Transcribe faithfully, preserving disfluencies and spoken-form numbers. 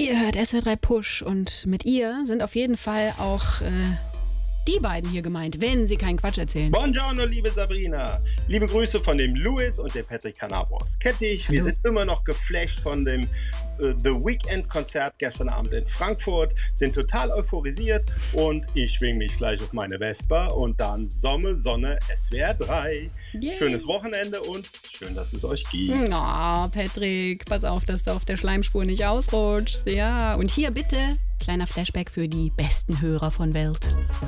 Ihr hört S W R drei Push und mit ihr sind auf jeden Fall auch äh, die beiden hier gemeint, wenn sie keinen Quatsch erzählen. Buongiorno, liebe Sabrina. Liebe Grüße von dem Louis und dem Patrick Canavros. Kennt dich, Hallo. wir sind immer noch geflasht von dem äh, The Weekend-Konzert gestern Abend in Frankfurt, sind total euphorisiert und ich schwing mich gleich auf meine Vespa und dann Sommer, Sonne, S W R drei. Yay. Schönes Wochenende und schön, dass es euch gibt. Na, oh, Patrick, pass auf, dass du auf der Schleimspur nicht ausrutschst. Ja, und hier bitte kleiner Flashback für die besten Hörer von Welt.